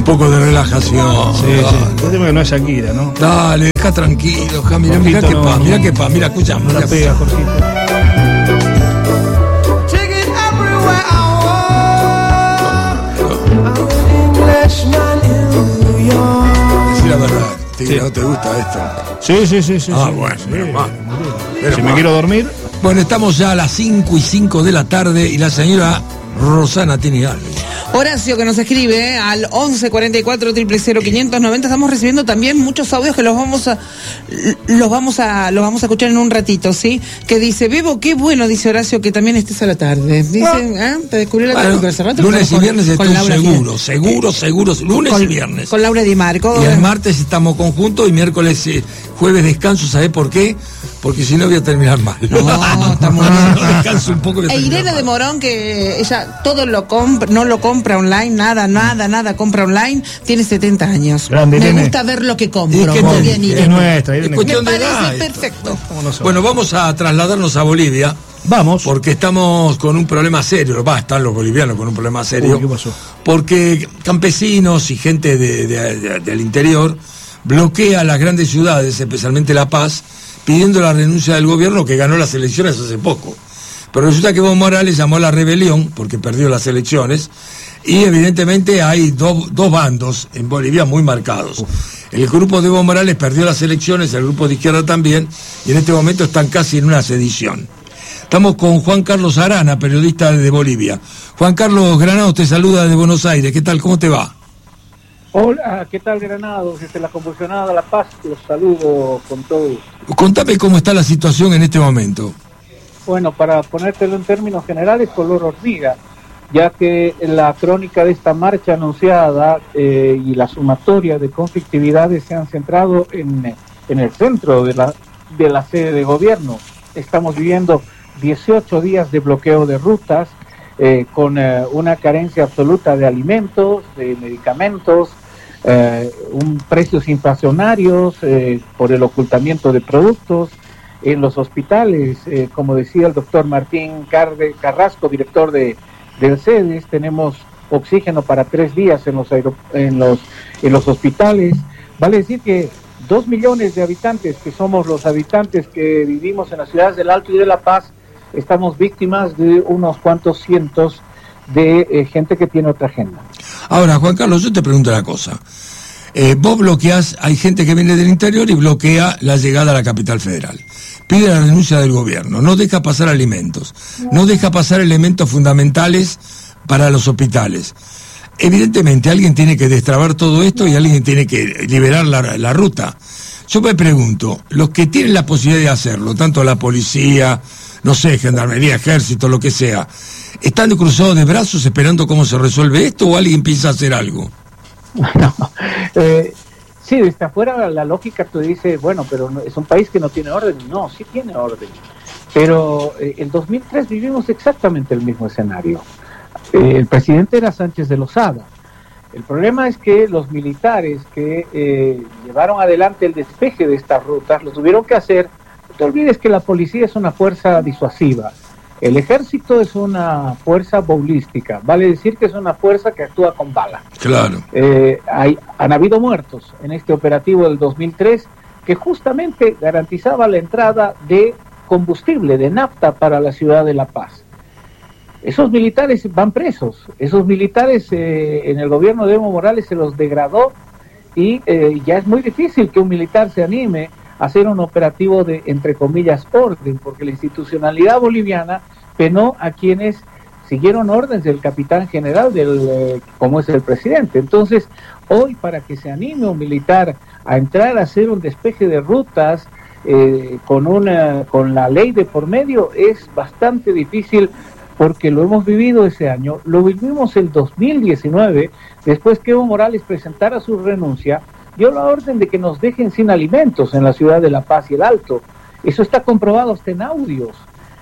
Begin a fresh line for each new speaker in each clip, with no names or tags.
Un poco de relajación.
Sí. El tema que no es Shakira, ¿no?
Dale, deja tranquilo, mirá qué paz, mirá, escuchamos.
No la pega, Jorgito.
Decí la verdad, Tigre, ¿no te gusta esto?
Sí.
Bueno,
Si me quiero dormir.
Bueno, estamos ya a las 5:05 de la tarde y la señora Rosana tiene algo.
Horacio, que nos escribe al 11 44 000 590. Estamos recibiendo también muchos audios que los vamos a escuchar en un ratito, ¿sí? Que dice, Bebo, qué bueno, dice Horacio, que también estés a la tarde. Dice, te descubrí la tarde, pero hace rato.
Lunes y viernes estoy seguro, lunes y viernes.
Con Laura Di Marco.
Y el martes estamos conjuntos y miércoles, jueves descanso, ¿sabés por qué? Porque si no voy a terminar mal.
No, está muy bien.
Descanso un poco.
E Irene de Morón, que ella todo no lo compra online, nada compra online, tiene 70 años.
Grande,
Me
Irene.
gusta ver lo que compro.
Muy
bien, Irene.
Es nuestra, Irene.
Es cuestión
Me
de
parece
edad,
perfecto.
Bueno, vamos a trasladarnos a Bolivia.
Vamos.
Porque estamos con un problema serio. Están los bolivianos con un problema serio.
¿Qué pasó?
Porque campesinos y gente del interior bloquea las grandes ciudades, especialmente La Paz, pidiendo la renuncia del gobierno que ganó las elecciones hace poco. Pero resulta que Evo Morales llamó a la rebelión porque perdió las elecciones y evidentemente hay dos bandos en Bolivia muy marcados. El grupo de Evo Morales perdió las elecciones, el grupo de izquierda también, y en este momento están casi en una sedición. Estamos con Juan Carlos Arana, periodista de Bolivia. Juan Carlos Granados te saluda de Buenos Aires. ¿Qué tal? ¿Cómo te va?
Hola, ¿qué tal, Granados? Desde la convulsionada La Paz, los saludo con todo.
Contame cómo está la situación en este momento.
Bueno, para ponértelo en términos generales, color hormiga, ya que la crónica de esta marcha anunciada y la sumatoria de conflictividades se han centrado en el centro de la sede de gobierno. Estamos viviendo 18 días de bloqueo de rutas, con una carencia absoluta de alimentos, de medicamentos, precios inflacionarios por el ocultamiento de productos. En los hospitales, como decía el doctor Martín Carrasco, director del CEDES, tenemos oxígeno para 3 días en los hospitales. Vale decir que 2 millones de habitantes, que somos los habitantes que vivimos en las ciudades del Alto y de La Paz, estamos víctimas de unos cuantos cientos de gente que tiene otra agenda.
Ahora, Juan Carlos, yo te pregunto una cosa. Vos bloqueás, hay gente que viene del interior y bloquea la llegada a la capital federal. Pide la renuncia del gobierno, no deja pasar alimentos, no deja pasar elementos fundamentales para los hospitales. Evidentemente alguien tiene que destrabar todo esto y alguien tiene que liberar la ruta. Yo me pregunto, los que tienen la posibilidad de hacerlo, tanto la policía, no sé, gendarmería, ejército, lo que sea, ¿están cruzados de brazos esperando cómo se resuelve esto o alguien piensa hacer algo?
No, sí, desde afuera la lógica tú dices, bueno, pero es un país que no tiene orden. No, sí tiene orden. Pero en 2003 vivimos exactamente el mismo escenario. El presidente era Sánchez de Lozada. El problema es que los militares que llevaron adelante el despeje de estas rutas lo tuvieron que hacer. No te olvides que la policía es una fuerza disuasiva. El ejército es una fuerza bolística, vale decir que es una fuerza que actúa con bala.
Claro.
Han habido muertos en este operativo del 2003 que justamente garantizaba la entrada de combustible, de nafta para la ciudad de La Paz. Esos militares van presos, esos militares en el gobierno de Evo Morales se los degradó y ya es muy difícil que un militar se anime hacer un operativo de, entre comillas, orden, porque la institucionalidad boliviana penó a quienes siguieron órdenes del capitán general, como es el presidente. Entonces, hoy para que se anime un militar a entrar a hacer un despeje de rutas con la ley de por medio es bastante difícil, porque lo hemos vivido ese año, lo vivimos el 2019, después que Evo Morales presentara su renuncia, dio la orden de que nos dejen sin alimentos en la ciudad de La Paz y el Alto. Eso está comprobado hasta en audios.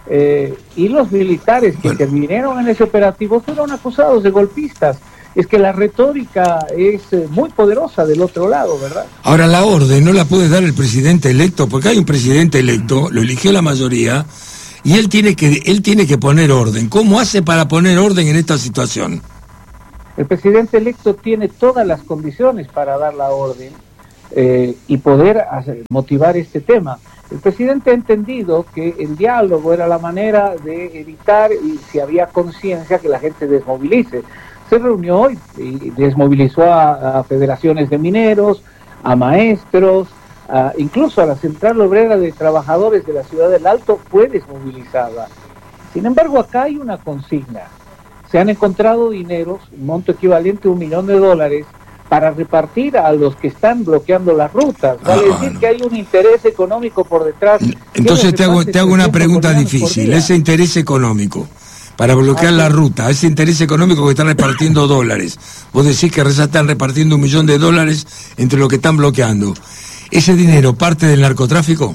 Y los militares que intervinieron en ese operativo fueron acusados de golpistas. Es que la retórica es muy poderosa del otro lado, ¿verdad?
Ahora, la orden no la puede dar el presidente electo, porque hay un presidente electo, lo eligió la mayoría, y él tiene que poner orden. ¿Cómo hace para poner orden en esta situación?
El presidente electo tiene todas las condiciones para dar la orden y poder motivar este tema. El presidente ha entendido que el diálogo era la manera de evitar, y si había conciencia, que la gente desmovilice. Se reunió hoy y desmovilizó a federaciones de mineros, a maestros, incluso a la Central Obrera de Trabajadores de la Ciudad del Alto fue desmovilizada. Sin embargo, acá hay una consigna. Se han encontrado dineros, un monto equivalente a $1 millón, para repartir a los que están bloqueando las rutas. Vale decir que hay un interés económico por detrás.
Entonces te hago una pregunta difícil. Ese interés económico para bloquear la ruta, ese interés económico que están repartiendo dólares, vos decís que están repartiendo $1 millón entre los que están bloqueando. ¿Ese dinero parte del narcotráfico?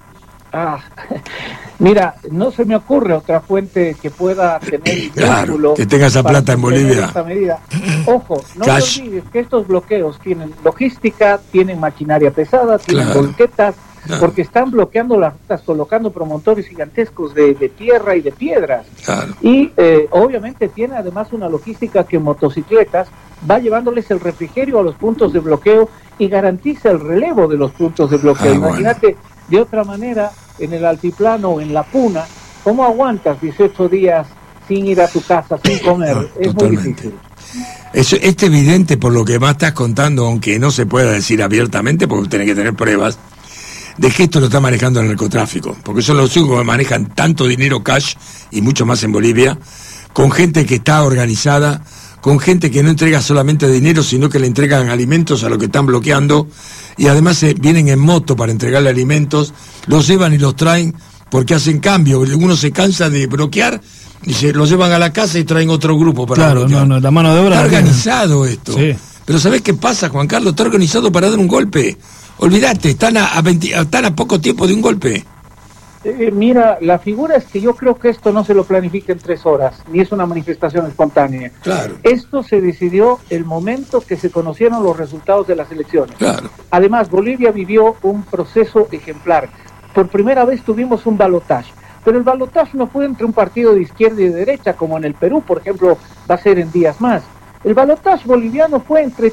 Mira, no se me ocurre otra fuente que pueda tener
claro, que tenga esa plata en Bolivia.
Esta medida. Ojo, no te olvides que estos bloqueos tienen logística, tienen maquinaria pesada, tienen volquetas, porque están bloqueando las rutas, colocando promotores gigantescos de tierra y de piedras. Claro. Y obviamente tiene además una logística que motocicletas va llevándoles el refrigerio a los puntos de bloqueo y garantiza el relevo de los puntos de bloqueo. Imagínate, de otra manera, en el altiplano o en la puna, ¿cómo aguantas 18 días sin ir a tu casa, sin comer? Es muy difícil.
Es evidente por lo que más estás contando, aunque no se pueda decir abiertamente, porque tenés que tener pruebas, de que esto lo está manejando el narcotráfico, porque son los únicos que manejan tanto dinero cash, y mucho más en Bolivia, con gente que está organizada, con gente que no entrega solamente dinero, sino que le entregan alimentos a los que están bloqueando, y además vienen en moto para entregarle alimentos, los llevan y los traen porque hacen cambio. Uno se cansa de bloquear y se los llevan a la casa y traen otro grupo para bloquear.
No, la mano de obra.
Está organizado esto.
Sí.
Pero ¿sabés qué pasa, Juan Carlos? Está organizado para dar un golpe. Olvídate, están a poco tiempo de un golpe.
Mira, la figura es que yo creo que esto no se lo planifica en 3 horas, ni es una manifestación espontánea.
Claro.
Esto se decidió el momento que se conocieron los resultados de las elecciones.
Claro.
Además, Bolivia vivió un proceso ejemplar. Por primera vez tuvimos un balotaje, pero el balotaje no fue entre un partido de izquierda y de derecha, como en el Perú, por ejemplo, va a ser en días más. El balotaje boliviano fue entre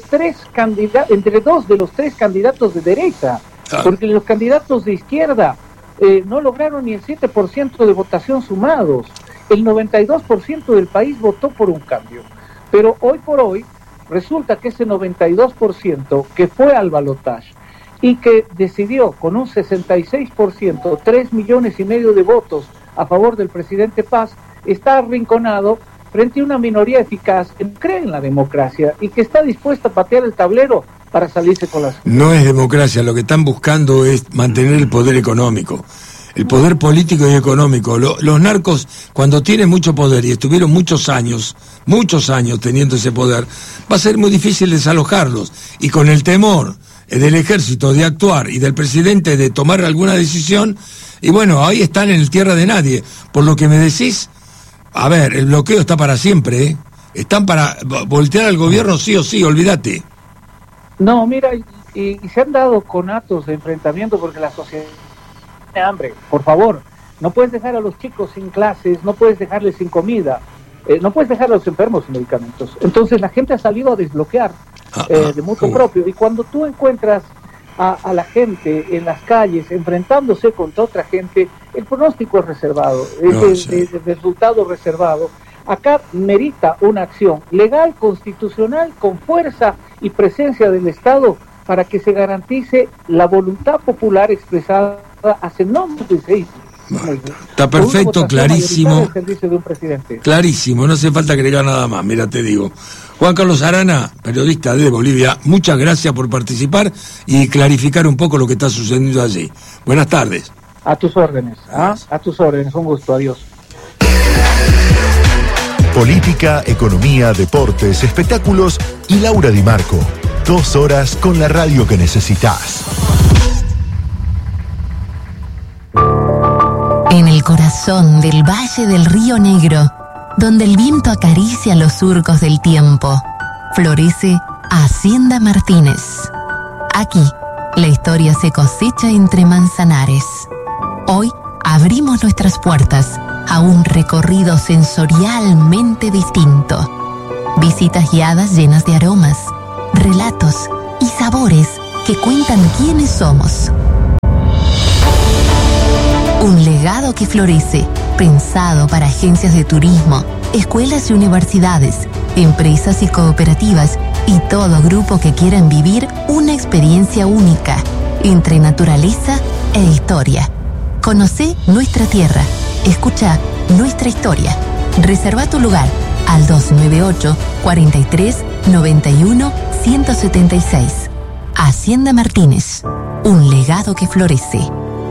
2 de los 3 candidatos de derecha, porque los candidatos de izquierda no lograron ni el 7% de votación sumados. El 92% del país votó por un cambio. Pero hoy por hoy resulta que ese 92% que fue al balotaje y que decidió con un 66%, 3,5 millones de votos a favor del presidente Paz, está arrinconado frente a una minoría eficaz que cree en la democracia y que está dispuesta a patear el tablero para salirse con las...
No es democracia, lo que están buscando es mantener el poder económico, el poder político y económico. Los narcos, cuando tienen mucho poder, y estuvieron muchos años teniendo ese poder, va a ser muy difícil desalojarlos, y con el temor del ejército de actuar y del presidente de tomar alguna decisión, y bueno, ahí están en el tierra de nadie. Por lo que me decís, a ver, el bloqueo está para siempre, ¿eh? Están para voltear al gobierno sí o sí, olvídate.
No, mira, y se han dado conatos de enfrentamiento porque la sociedad tiene hambre. Por favor, no puedes dejar a los chicos sin clases, no puedes dejarles sin comida, no puedes dejar a los enfermos sin medicamentos. Entonces la gente ha salido a desbloquear de mutuo propio. Y cuando tú encuentras a la gente en las calles enfrentándose contra otra gente, el pronóstico es reservado, es el resultado reservado. Acá merita una acción legal, constitucional, con fuerza y presencia del Estado para que se garantice la voluntad popular expresada hace no más de 6 años.
Está perfecto, clarísimo.
De un presidente.
Clarísimo, no hace falta agregar nada más, mira, te digo. Juan Carlos Arana, periodista de Bolivia, muchas gracias por participar y clarificar un poco lo que está sucediendo allí. Buenas tardes.
A tus órdenes, a tus órdenes, un gusto, adiós.
Política, economía, deportes, espectáculos y Laura Di Marco. 2 horas con la radio que necesitas.
En el corazón del Valle del Río Negro, donde el viento acaricia los surcos del tiempo, florece Hacienda Martínez. Aquí, la historia se cosecha entre manzanares. Hoy abrimos nuestras puertas a un recorrido sensorialmente distinto. Visitas guiadas llenas de aromas, relatos y sabores que cuentan quiénes somos. Un legado que florece, pensado para agencias de turismo, escuelas y universidades, empresas y cooperativas y todo grupo que quieran vivir una experiencia única entre naturaleza e historia. Conocé nuestra tierra, escucha nuestra historia. Reserva tu lugar al 298 43 91 176. Hacienda Martínez, un legado que florece.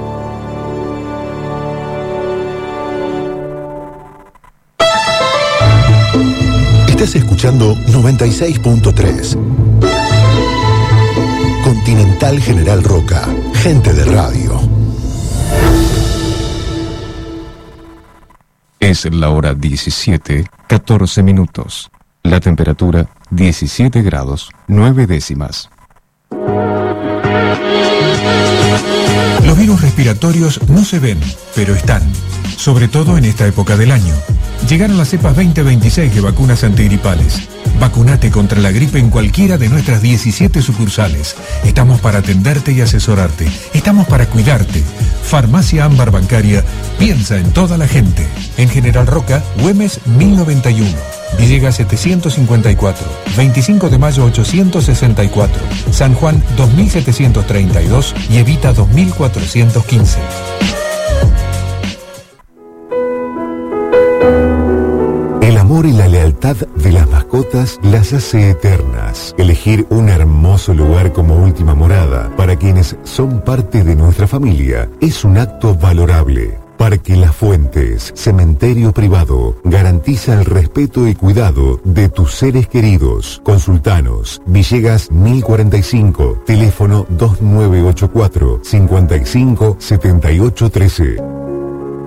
Estás escuchando 96.3. Continental General Roca, gente de radio.
Es la hora 17:14 minutos. La temperatura 17 grados 9 décimas.
Los virus respiratorios no se ven, pero están, sobre todo en esta época del año. Llegaron las cepas 2026 de vacunas antigripales. Vacunate contra la gripe en cualquiera de nuestras 17 sucursales. Estamos para atenderte y asesorarte. Estamos para cuidarte. Farmacia Ámbar Bancaria piensa en toda la gente. En General Roca, Güemes 1091. Villegas 754. 25 de mayo 864. San Juan 2732 y Evita 2415.
El amor y la lealtad de las mascotas las hace eternas. Elegir un hermoso lugar como última morada para quienes son parte de nuestra familia es un acto valorable. Parque Las Fuentes, cementerio privado, garantiza el respeto y cuidado de tus seres queridos. Consultanos, Villegas 1045, teléfono 2984 55 78 13.